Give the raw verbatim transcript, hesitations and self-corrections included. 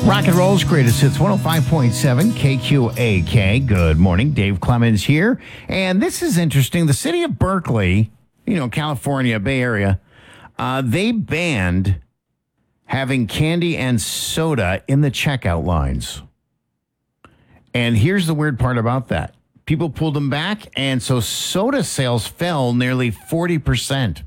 Rock and roll's greatest hits, one oh five point seven K Q A K. Good morning. Dave Clemens here. And this is interesting. The city of Berkeley, you know, California, Bay Area, uh, they banned having candy and soda in the checkout lines. And here's the weird part about that. People pulled them back, and so soda sales fell nearly forty percent.